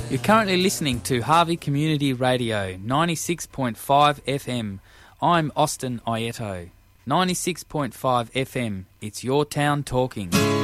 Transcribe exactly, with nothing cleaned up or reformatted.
You're currently listening to Harvey Community Radio, ninety-six point five F M. I'm Austin Aieto. ninety-six point five F M, it's your town talking.